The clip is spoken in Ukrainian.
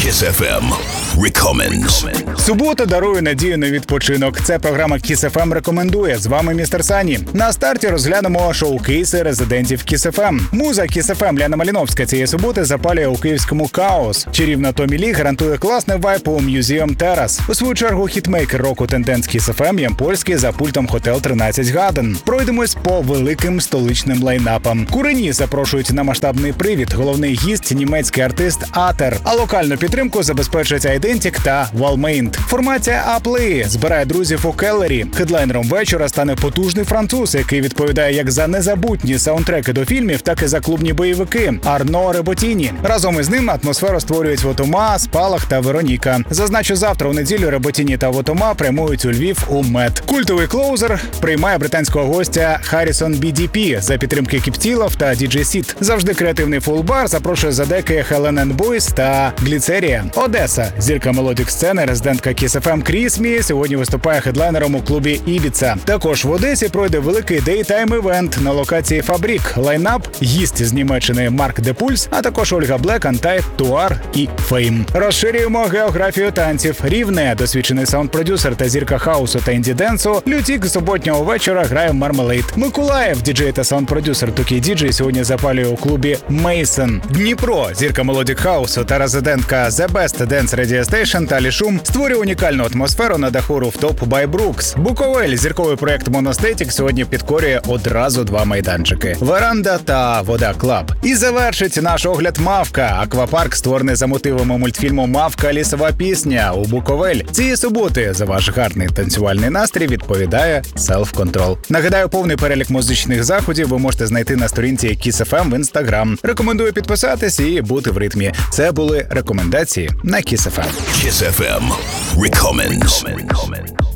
Kiss FM Recommends. Субота дарує надію на відпочинок. Це програма Kiss FM рекомендує. З вами містер Сані. На старті розглянемо шоу-кейси резидентів Kiss FM. Муза Kiss FM Ляна Маліновська цієї суботи запалює у київському Каос. Чарівна Томі Лі гарантує класний вайб у Museum Terrace. У свою чергу хітмейкер року тенденс Kiss FM Ямпольський за пультом Hotel 13 Гаден. Пройдемось по великим столичним лайнапам. Курені запрошують на масштабний привід. Головний гість – німецький артист Атер. А локальну підтримку забезпечують Identic та Walmaint. Формація Аплеї збирає друзів у Келлері. Хедлайнером вечора стане потужний француз, який відповідає як за незабутні саундтреки до фільмів, так і за клубні бойовики – Арно Реботіні. Разом із ним атмосферу створюють Вотома, Спалах та Вероніка. Зазначу, завтра у неділю Реботіні та Вотома прямують у Львів у МЕД. Культовий клоузер приймає британського гостя Харрісон BDP за підтримки Кіптілов та DJ Сіт. Завжди креативний фулбар запрошує за деки Helen and Boys та Гліцерія. Одеса. Зірка мелодік-сцени, резидентка Kiss FM Крісмі сьогодні виступає хедлайнером у клубі Ібіца. Також в Одесі пройде великий дейтайм-івент на локації Фабрік. Лайнап – гість з Німеччини Марк Де Пульс, а також Ольга Блек, Антайт, Туар і Фейм. Розширюємо географію танців. Рівне, досвідчений саунд-продюсер та зірка хаусу та інді-денсу, Лютік суботнього вечора грає Мармелейд. Миколаїв, діджей та саунд-продюсер Тукі Діджей сьогодні запалює у клубі Мейсон. Дніпро, зірка мелодік хаусу та резидентка The Best Dance Radio Station Талі Шум створює унікальну атмосферу на даху Rooftop by Brooks. Буковель, зірковий проект Monostatic сьогодні підкорює одразу два майданчики – Веранда та Вода Клаб. І завершить наш огляд Мавка. Аквапарк, створений за мотивами мультфільму «Мавка. Лісова пісня» у Буковель. Цієї суботи за ваш гарний танцювальний настрій відповідає Self Control. Нагадаю, повний перелік музичних заходів ви можете знайти на сторінці Kiss FM в Instagram. Рекомендую підписатись і бути в ритмі. Це були рекомендації на Kiss FM. Kiss FM Recommends.